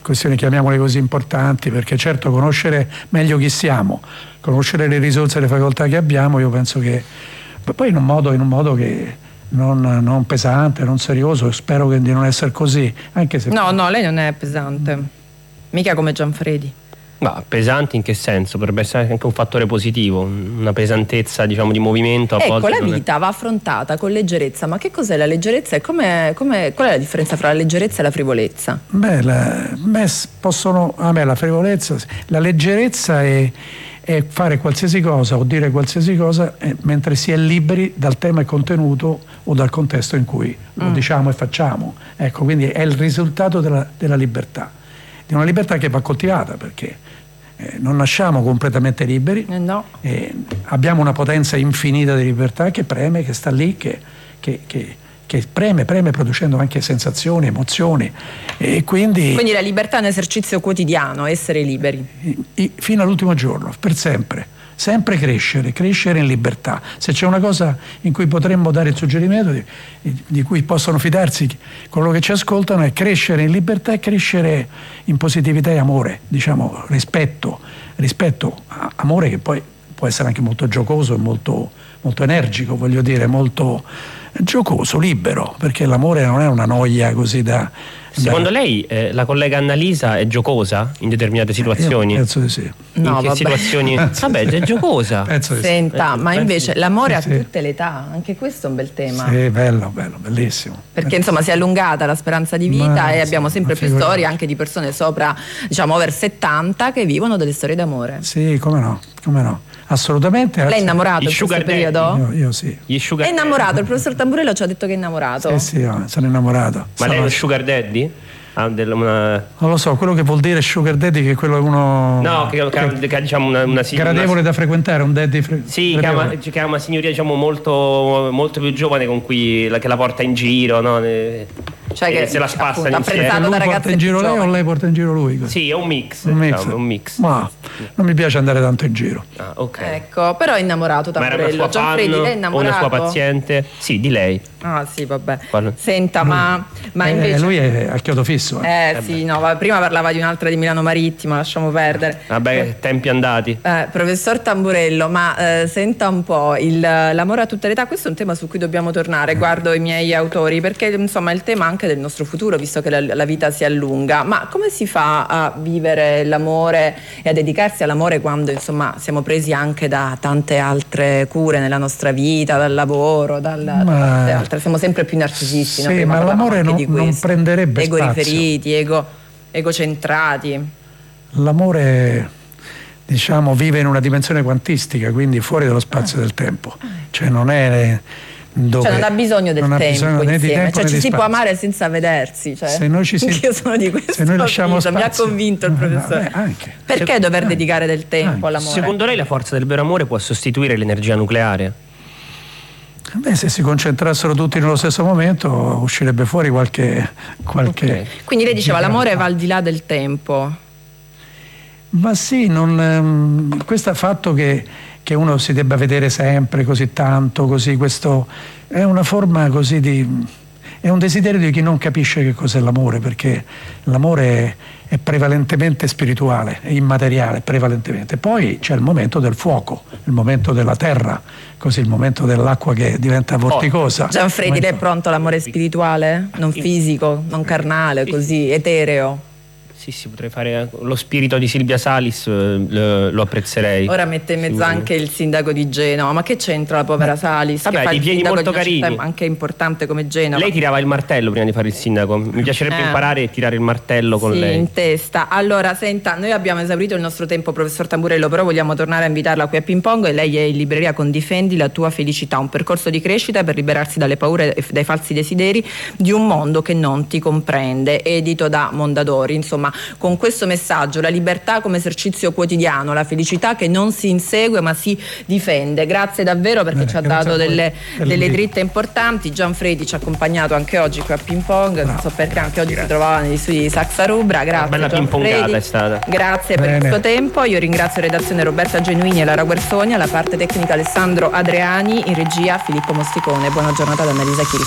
questioni, chiamiamole così, importanti, perché certo conoscere meglio chi siamo, conoscere le risorse e le facoltà che abbiamo, io penso che poi in un modo che non pesante, non serioso, spero di non essere così, anche se no, lei non è pesante, mica come Gianfredi. Ma pesante in che senso? Potrebbe essere anche un fattore positivo, una pesantezza, diciamo, di movimento. A volte la vita va affrontata con leggerezza, ma che cos'è la leggerezza e qual è la differenza fra la leggerezza e la frivolezza? La frivolezza, la leggerezza è fare qualsiasi cosa o dire qualsiasi cosa mentre si è liberi dal tema e contenuto o dal contesto in cui lo diciamo e facciamo. Ecco, quindi è il risultato della libertà, di una libertà che va coltivata, perché non nasciamo completamente liberi, no. Abbiamo una potenza infinita di libertà che preme, che sta lì, che preme producendo anche sensazioni, emozioni, e quindi la libertà è un esercizio quotidiano, essere liberi fino all'ultimo giorno, per sempre crescere in libertà. Se c'è una cosa in cui potremmo dare il suggerimento di cui possono fidarsi coloro che ci ascoltano, è crescere in libertà e crescere in positività e amore, diciamo rispetto, amore che poi può essere anche molto giocoso e molto energico, voglio dire, molto giocoso, libero, perché l'amore non è una noia così da... Secondo lei la collega Annalisa è giocosa in determinate situazioni? Io penso di sì. No, in che situazioni? Vabbè, è giocosa. Senta, ma invece l'amore a tutte le età, anche questo è un bel tema. Sì, bello, bellissimo. Perché insomma si è allungata la speranza di vita e abbiamo sempre più storie anche di persone sopra, diciamo, over 70 che vivono delle storie d'amore. Sì, come no. Assolutamente. Lei è innamorato in questo periodo? Io sì. È innamorato, il professor Tamburello ci ha detto che è innamorato. Sì, sono innamorato. Ma lei è uno sugar daddy? Non lo so, quello che vuol dire sugar daddy, che è quello uno... No, che diciamo una gradevole da frequentare, un daddy sì, che ha una signoria, diciamo, molto, molto più giovane con cui che la porta in giro, no? Cioè che se la spassa insieme. Lui porta in giro lei o lei porta in giro lui? Sì, è un mix. Ma non mi piace andare tanto in giro. Ok. Ecco, però è innamorato Tamburello. Gianfredi, lei è innamorato? O una sua paziente? Sì, di lei. Ah sì, vabbè. Senta, ma invece lui è a chiodo fisso. Sì, no, prima parlava di un'altra di Milano Marittima, lasciamo perdere. Vabbè, tempi andati. Professor Tamburello, ma senta un po', l'amore a tutte le età, questo è un tema su cui dobbiamo tornare, guardo i miei autori, perché insomma è il tema anche del nostro futuro, visto che la vita si allunga. Ma come si fa a vivere l'amore e a dedicarsi all'amore quando insomma siamo presi anche da tante altre cure nella nostra vita, dal lavoro, da tante altre, siamo sempre più narcisisti. Sì, ma l'amore non prenderebbe ego spazio. Riferiti, egocentrati. L'amore, diciamo, vive in una dimensione quantistica, quindi fuori dallo spazio del tempo, cioè non è dove, non ha bisogno del tempo insieme, cioè ci si può amare senza vedersi, cioè, se noi io sono di questo, se noi lasciamo spazio, mi ha convinto il professore. Anche. Perché dover dedicare del tempo all'amore? Secondo lei la forza del vero amore può sostituire l'energia nucleare? Se si concentrassero tutti nello stesso momento uscirebbe fuori qualche... Okay. Quindi lei diceva l'amore va al di là del tempo. Ma sì, questo fatto che uno si debba vedere sempre così tanto, così, questo è una forma così è un desiderio di chi non capisce che cos'è l'amore, perché l'amore è prevalentemente spirituale, è immateriale prevalentemente. Poi c'è il momento del fuoco, il momento della terra, così il momento dell'acqua che diventa vorticosa. Gianfredi, lei è pronto all'amore spirituale? Non fisico, non carnale, così, etereo? Sì, potrei fare lo spirito di Silvia Salis, lo apprezzerei. Ora mette in mezzo anche il sindaco di Genova, ma che c'entra la povera Salis? Vabbè, che fa di piedi molto carini, anche importante come Genova. Lei tirava il martello prima di fare il sindaco, mi piacerebbe imparare a tirare il martello con lei. In testa. Allora, senta, noi abbiamo esaurito il nostro tempo, professor Tamburello, però vogliamo tornare a invitarla qui a Ping Pong, e lei è in libreria con Difendi la tua felicità, un percorso di crescita per liberarsi dalle paure e dai falsi desideri di un mondo che non ti comprende, edito da Mondadori. Insomma, con questo messaggio, la libertà come esercizio quotidiano, la felicità che non si insegue ma si difende. Grazie davvero, perché ci ha dato delle dritte importanti. Gianfredi ci ha accompagnato anche oggi qui a Ping Pong, non so perché anche oggi si trovava negli studi di Saxa Rubra. Grazie, bella pingpongata è stata. Grazie per il suo tempo. Io ringrazio redazione Roberta Genuini e Lara Guersogna, la parte tecnica Alessandro Adriani, in regia Filippo Mosticone. Buona giornata da Annalisa Chiri.